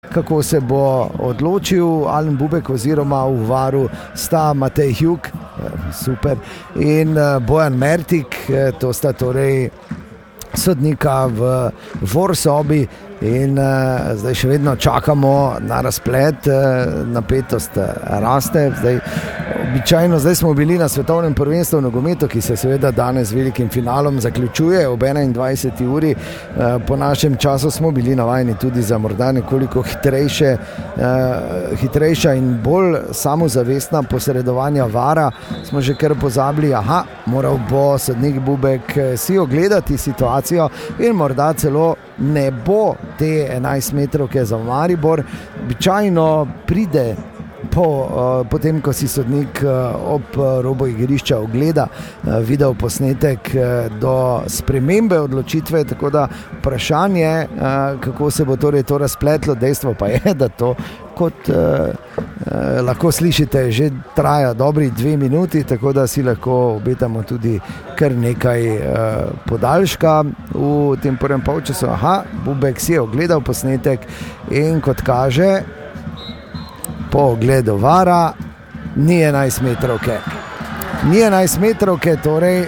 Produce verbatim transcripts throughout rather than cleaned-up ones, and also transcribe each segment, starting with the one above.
kako se bo odločil Alen Bubek oziroma v varu sta Matej Hug, super, in Bojan Mertik, to sta torej sodnika v vorsobi in uh, zdaj še vedno čakamo na razplet, uh, napetost raste. Zdaj, običajno zdaj smo bili na svetovnem prvenstvu v nogometu, ki se seveda danes z velikim finalom zaključuje ob enaindvajseti uri. Uh, po našem času smo bili navajeni tudi za morda nekoliko hitrejše, uh, hitrejša in bolj samozavestna posredovanja vara. Smo že kar pozabili, aha, moral bo sodnik Bubek si ogledati situacijo in morda celo ne bo te enajstmetrovke za Maribor. Običajno pride po, uh, potem, ko si sodnik uh, ob robu igrišča ogleda uh, video posnetek uh, do spremembe odločitve, tako da vprašanje, uh, kako se bo torej to razpletlo, dejstvo pa je, da to kot uh, uh, lahko slišite, že traja dobri dve minuti, tako da si lahko obetamo tudi kar nekaj uh, podaljška v tem prvem polčasu. Aha, Bubek si je ogledal posnetek in kot kaže, po ogledu vara ni enajstmetrovke. Ni enajstmetrovke, torej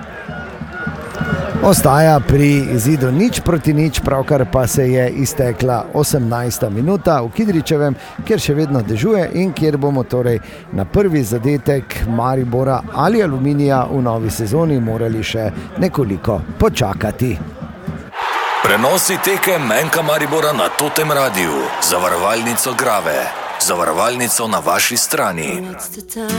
ostaja pri izidu nič proti nič, pravkar pa se je iztekla osemnajsta minuta v Kidričevem, kjer še vedno dežuje in kjer bomo torej na prvi zadetek Maribora ali Aluminija v novi sezoni morali še nekoliko počakati. Prenosi tekem M K Maribora na Totem Radiu, zavarovalnico Grave, zavarovalnico na vaši strani.